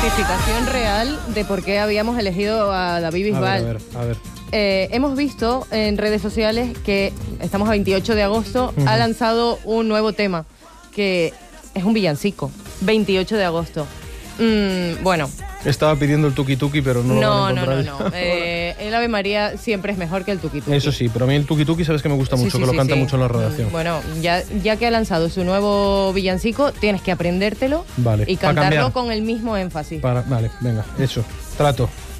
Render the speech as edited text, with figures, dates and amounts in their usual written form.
justificación real de por qué habíamos elegido a David Bisbal. A ver. Hemos visto en redes sociales que estamos a 28 de agosto, ha lanzado un nuevo tema, que es un villancico, 28 de agosto. Bueno. Estaba pidiendo el tuki tuki, pero no lo van a encontrar. No. El Ave María siempre es mejor que el tuki tuki. Eso sí, pero a mí el tuki tuki sabes que me gusta mucho, que lo canta mucho en la redacción. Bueno, ya que ha lanzado su nuevo villancico, tienes que aprendértelo y cantarlo con el mismo énfasis. Vale, venga, eso, trato.